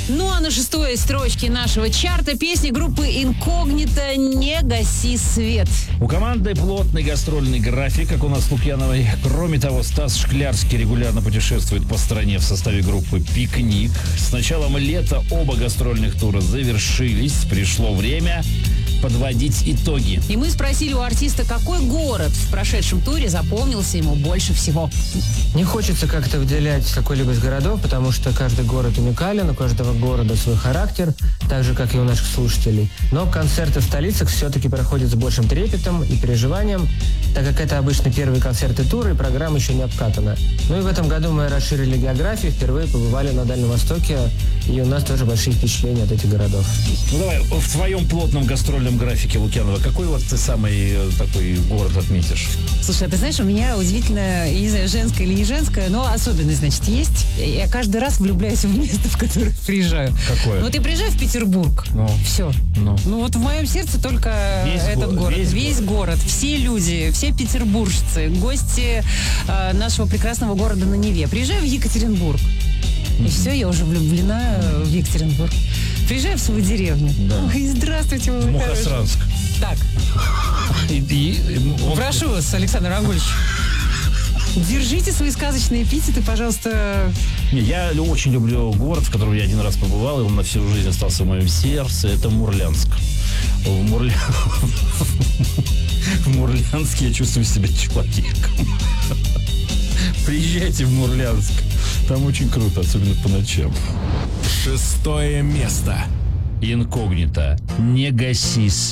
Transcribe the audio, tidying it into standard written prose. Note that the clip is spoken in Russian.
Ну а на 6-й строчке нашего чарта песня группы Инкогнито «Не гаси свет». У команды плотный гастрольный график, как у нас с Лукьяновой. Кроме того, Стас Шклярский регулярно путешествует по стране в составе группы «Пикник». С началом лета оба гастрольных тура завершились. Пришло время подводить итоги. И мы спросили у артиста, какой город в прошедшем туре запомнился ему больше всего. Не хочется как-то выделять какой-либо из городов, потому что каждый город уникален, у каждого города свой характер, так же, как и у наших слушателей. Но концерты в столицах все-таки проходят с большим трепетом и переживанием, так как это обычно первые концерты тура, и программа еще не обкатана. Ну и в этом году мы расширили географию, впервые побывали на Дальнем Востоке, и у нас тоже большие впечатления от этих городов. Ну давай, в твоем плотном гастрольном графике, Лукьянова, какой вот ты самый такой город отметишь? Слушай, а ты знаешь, у меня удивительно, я не знаю, женская или не женская, но особенность, значит, есть. Я каждый раз влюбляюсь в место, в которое приезжаю. Какое? Ну, вот я приезжаю в Петербург. Ну. Все. Ну. Ну, вот в моем сердце только этот город. Весь город. Все люди, все петербуржцы, гости нашего прекрасного города на Неве. Приезжаю в Екатеринбург. И все, я уже влюблена в Екатеринбург. Приезжаю в свою деревню. Да. Ой, здравствуйте, вы Мухосранск. Так, прошу вас, Александр Агульевич. Держите свои сказочные эпитеты, пожалуйста. Не, я очень люблю город, в котором я один раз побывал, и он на всю жизнь остался в моем сердце. Это Мурлянск. В Мурлянске я чувствую себя человеком. Приезжайте в Мурлянск. Там очень круто, особенно по ночам. 6 место. Инкогнито. Не гаси